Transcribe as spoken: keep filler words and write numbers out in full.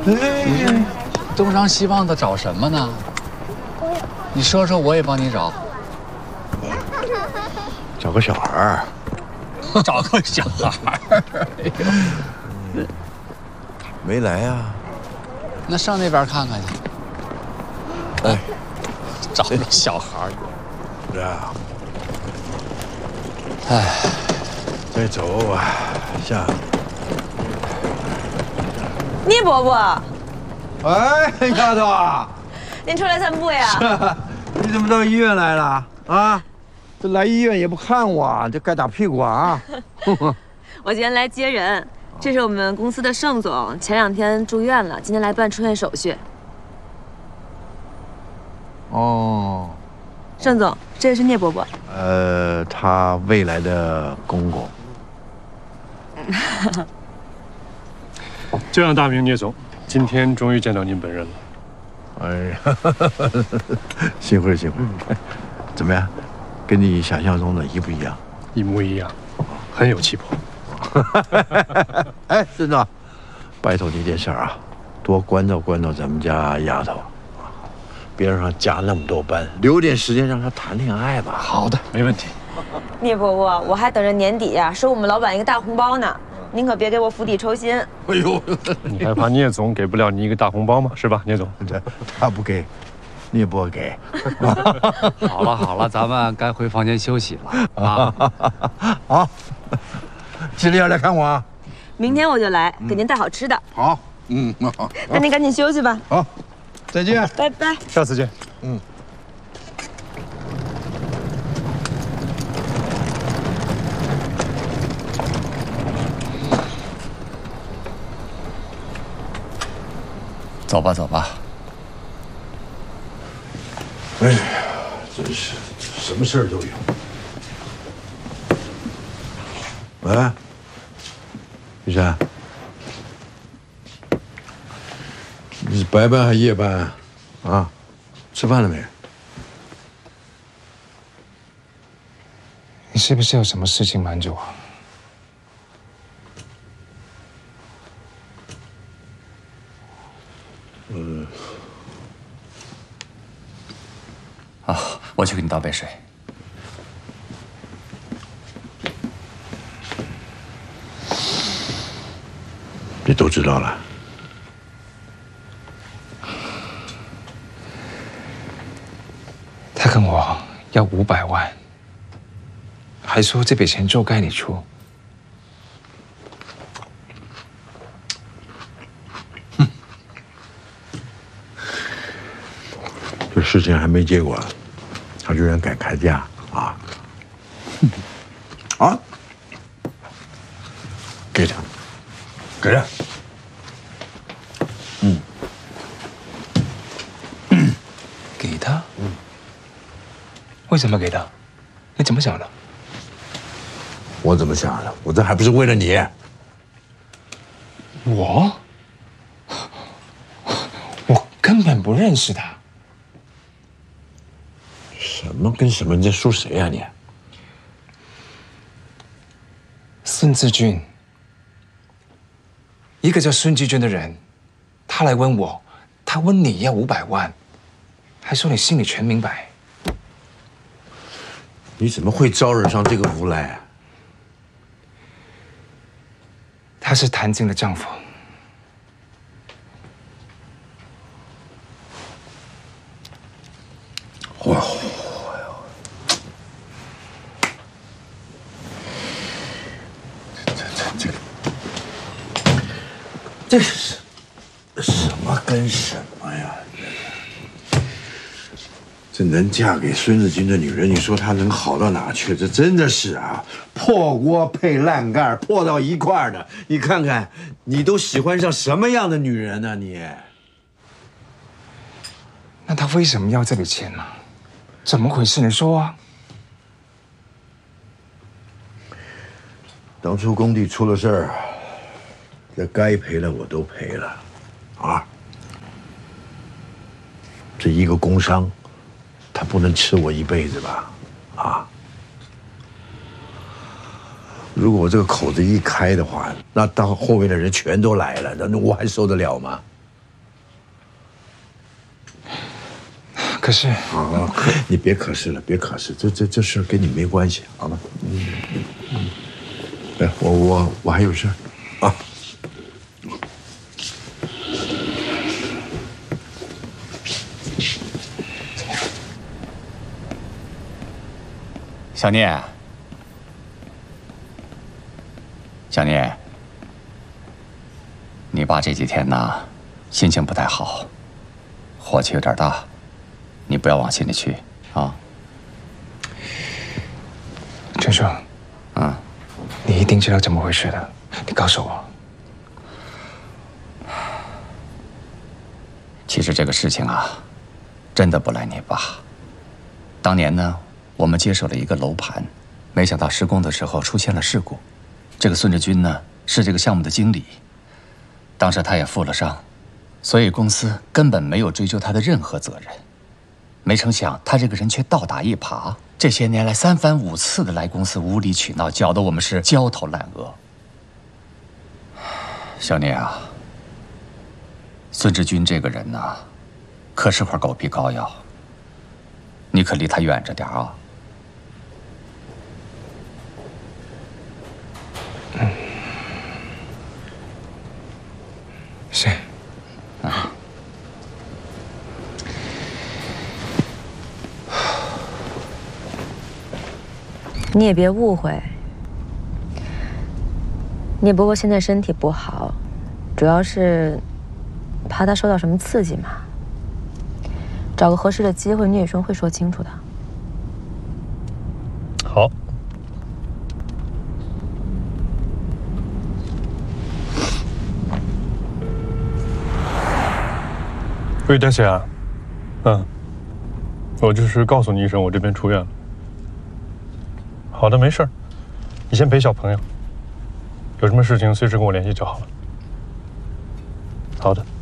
哎，东张西望的找什么呢？你说说，我也帮你找。 找个小孩儿。 找个小孩儿。哎呦， 没来呀？ 那上那边看看去。哎，找个小孩儿。 是啊。 哎， 再走啊，下。 聂伯伯， 哎，丫头， 您出来散步呀？ 是啊，你怎么到医院来了啊？这来医院也不看我，这该打屁股啊！ 我今天来接人，这是我们公司的盛总，前两天住院了，今天来办出院手续。 哦， 盛总，这是聂伯伯。 呃，他未来的公公。 这样，大明聂总，今天终于见到您本人了。 哎呀，幸会幸会。怎么样？跟你想象中的一不一样？ 一模一样，很有气魄。 哎，孙总，拜托你点事儿啊，多关照关照咱们家丫头。 别让他加那么多班，留点时间让他谈恋爱吧。 好的，没问题。 聂伯伯，我还等着年底呀、收我们老板一个大红包呢，您可别给我釜底抽薪。 哎呦， 你害怕聂总给不了你一个大红包吗？是吧，聂总？ 这他不给，你也不给。 好了好了，咱们该回房间休息了啊。 好，记得要来看我啊。 明天我就来，给您带好吃的。 好，嗯，好。 那您赶紧休息吧。 好，再见。 拜拜。 下次见。 嗯。 走吧走吧。 哎呀，真是什么事儿都有。喂，玉山，你是白班还是夜班啊？啊，吃饭了没？ 你是不是有什么事情瞒着我？ 嗯， 啊，我去给你倒杯水。 你都知道了。 他跟我要五百万，还说这笔钱就该你出。 这事情还没结果，他居然敢开价啊！啊！给他，给他。嗯， 给他？嗯。为什么给他？你怎么想的？ 我怎么想的？我这还不是为了你？ 我？我根本不认识他。 什么跟什么？你在说谁呀、啊、你？ 孙志军，一个叫孙志军的人，他来问我，他问你要五百万，还说你心里全明白。 你怎么会招惹上这个无赖、啊？ 她是谭静的丈夫。 哇！ 这是什么跟什么呀？这能嫁给孙志军的女人，你说她能好到哪去？这真的是啊，破锅配烂盖，破到一块儿的。你看看，你都喜欢上什么样的女人呢？你？ 那他为什么要这笔钱呢？怎么回事？你说啊！ 当初工地出了事儿。 这该赔的我都赔了，啊！这一个工伤，他不能吃我一辈子吧？啊！如果我这个口子一开的话，那到后面的人全都来了，那我还受得了吗？ 可是， 好，你别可是了，别可是，这这这事儿跟你没关系，好吧？嗯嗯。哎，我我我还有事儿，啊。 小聂，小聂，你爸这几天呢，心情不太好，火气有点大，你不要往心里去啊。 陈叔， 嗯， 你一定知道怎么回事的，你告诉我。 其实这个事情啊，真的不赖你爸。当年呢，我们接手了一个楼盘，没想到施工的时候出现了事故。这个孙志军呢，是这个项目的经理，当时他也负了伤，所以公司根本没有追究他的任何责任。没成想他这个人却倒打一耙，这些年来三番五次的来公司无理取闹，搅得我们是焦头烂额。小聂啊，孙志军这个人呢，可是块狗皮膏药，你可离他远着点啊。 嗯，是。 啊。 你也别误会，你不过现在身体不好，主要是怕他受到什么刺激嘛。找个合适的机会，聂宇春会说清楚的。 好。喂，丹霞，嗯，我就是告诉你一声，我这边出院了。好的，没事儿，你先陪小朋友，有什么事情随时跟我联系就好了。好的。